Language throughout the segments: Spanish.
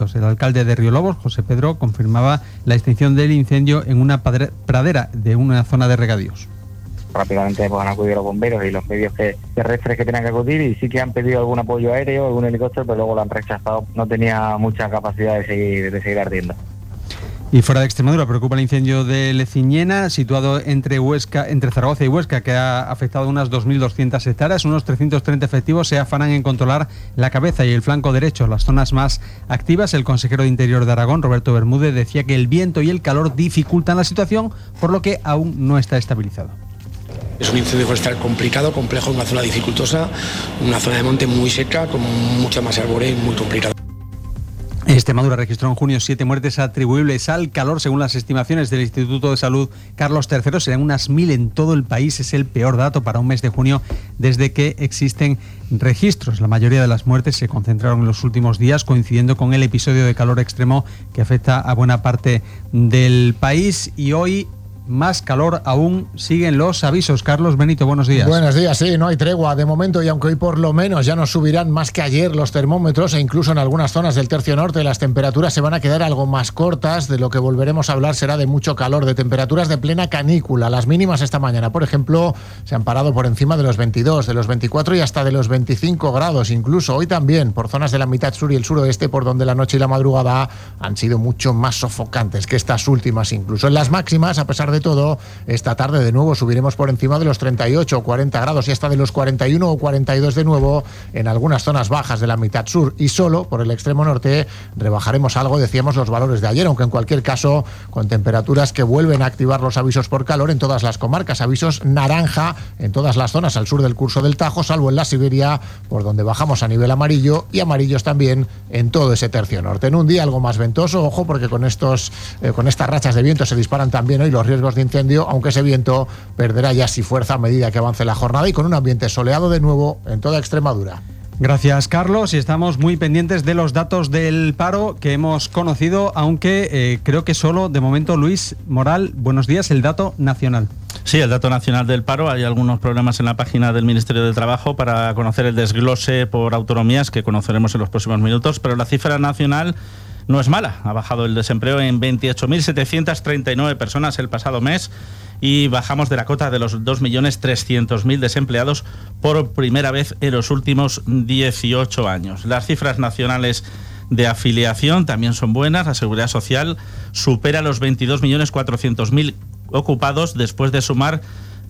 terremotos. El alcalde de Riolobos, José Pedro, confirmaba la extinción del incendio en una pradera de una zona de regadíos. Rápidamente han acudido los bomberos y los medios terrestres que tenían que acudir, y sí que han pedido algún apoyo aéreo, algún helicóptero, pero luego lo han rechazado. No tenía mucha capacidad de seguir ardiendo. Y fuera de Extremadura, preocupa el incendio de Leciñena, situado entre Zaragoza y Huesca, que ha afectado unas 2.200 hectáreas. Unos 330 efectivos se afanan en controlar la cabeza y el flanco derecho, las zonas más activas. El consejero de Interior de Aragón, Roberto Bermúdez, decía que el viento y el calor dificultan la situación, por lo que aún no está estabilizado. Es un incendio forestal complicado, complejo, una zona dificultosa, una zona de monte muy seca, con mucha masa arbórea y muy complicada. Extremadura registró en junio 7 muertes atribuibles al calor. Según las estimaciones del Instituto de Salud Carlos III, serán unas 1.000 en todo el país. Es el peor dato para un mes de junio desde que existen registros. La mayoría de las muertes se concentraron en los últimos días, coincidiendo con el episodio de calor extremo que afecta a buena parte del país. Y hoy, más calor aún, siguen los avisos. Carlos Benito, buenos días. Buenos días, sí, no hay tregua de momento, y aunque hoy por lo menos ya no subirán más que ayer los termómetros, e incluso en algunas zonas del tercio norte las temperaturas se van a quedar algo más cortas. De lo que volveremos a hablar será de mucho calor, de temperaturas de plena canícula. Las mínimas esta mañana, por ejemplo, se han parado por encima de los 22, de los 24 y hasta de los 25 grados. Incluso hoy también, por zonas de la mitad sur y el suroeste, por donde la noche y la madrugada han sido mucho más sofocantes que estas últimas. Incluso en las máximas, a pesar de todo, esta tarde de nuevo subiremos por encima de los 38 o 40 grados y hasta de los 41 o 42 de nuevo en algunas zonas bajas de la mitad sur, y solo por el extremo norte rebajaremos algo, decíamos, los valores de ayer, aunque en cualquier caso con temperaturas que vuelven a activar los avisos por calor en todas las comarcas. Avisos naranja en todas las zonas al sur del curso del Tajo, salvo en la Siberia, por donde bajamos a nivel amarillo, y amarillos también en todo ese tercio norte. En un día algo más ventoso, ojo, porque con estas rachas de viento se disparan también hoy los riesgos de incendio, aunque ese viento perderá ya sí fuerza a medida que avance la jornada, y con un ambiente soleado de nuevo en toda Extremadura. Gracias, Carlos, y estamos muy pendientes de los datos del paro que hemos conocido, aunque creo que solo de momento. Luis Moral, buenos días, el dato nacional. Sí, el dato nacional del paro. Hay algunos problemas en la página del Ministerio de Trabajo para conocer el desglose por autonomías, que conoceremos en los próximos minutos, pero la cifra nacional no es mala. Ha bajado el desempleo en 28.739 personas el pasado mes y bajamos de la cota de los 2.300.000 desempleados por primera vez en los últimos 18 años. Las cifras nacionales de afiliación también son buenas. La Seguridad Social supera los 22.400.000 ocupados después de sumar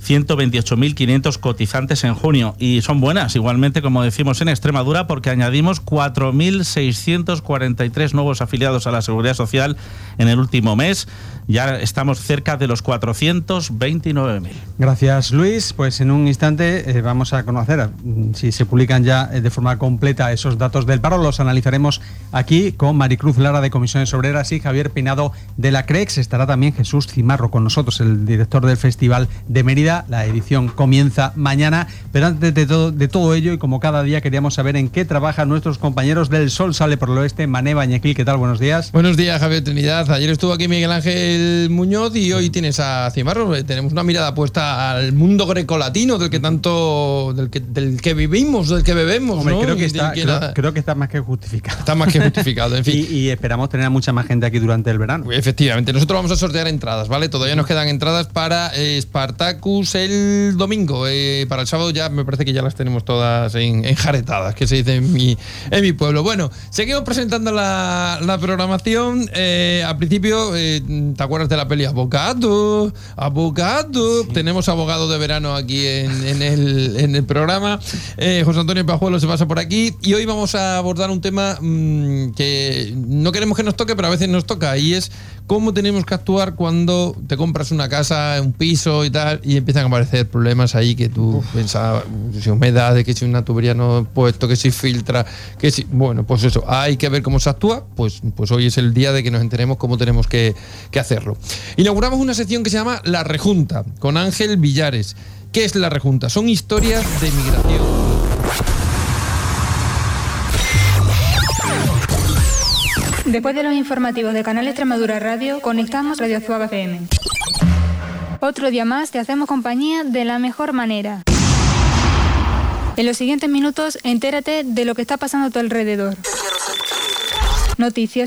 128.500 cotizantes en junio, y son buenas igualmente, como decimos, en Extremadura, porque añadimos 4.643 nuevos afiliados a la Seguridad Social en el último mes. Ya estamos cerca de los 429.000. Gracias, Luis. Pues en un instante vamos a conocer si se publican ya de forma completa esos datos del paro. Los analizaremos aquí con Maricruz Lara de Comisiones Obreras y Javier Pinado de la CREX. Estará también Jesús Cimarro con nosotros, el director del Festival de Mérida. La edición comienza mañana, pero antes de todo ello, y como cada día, queríamos saber en qué trabajan nuestros compañeros del Sol Sale por el Oeste. Mané Bañequil, ¿qué tal? Buenos días. Buenos días, Javier Trinidad. Ayer estuvo aquí Miguel Ángel Muñoz y hoy tienes a Cimarro. Tenemos una mirada puesta al mundo grecolatino del que vivimos, del que bebemos. Hombre, ¿no? creo que está más que justificado. Está más que justificado, en fin. y esperamos tener a mucha más gente aquí durante el verano. Efectivamente, nosotros vamos a sortear entradas, ¿vale? Todavía nos quedan entradas para Spartacus el domingo. Para el sábado ya me parece que ya las tenemos todas enjaretadas, que se dice en mi pueblo. Bueno, seguimos presentando la programación. Al principio, ¿te acuerdas de la peli Abogado? Sí. Tenemos abogado de verano aquí en el programa. José Antonio Pajuelo se pasa por aquí y hoy vamos a abordar un tema que no queremos que nos toque, pero a veces nos toca, y es cómo tenemos que actuar cuando te compras una casa, un piso y tal, y empiezan a aparecer problemas ahí que tú pensabas, si humedad, que si una tubería no puesto, que si filtra, que si... Bueno, pues eso, hay que ver cómo se actúa. Pues hoy es el día de que nos enteremos cómo tenemos que hacerlo. Inauguramos una sección que se llama La Rejunta, con Ángel Villares. ¿Qué es La Rejunta? Son historias de migración. Después de los informativos de Canal Extremadura Radio, conectamos Radio Zuaga FM. Otro día más te hacemos compañía de la mejor manera. En los siguientes minutos, entérate de lo que está pasando a tu alrededor. Noticias,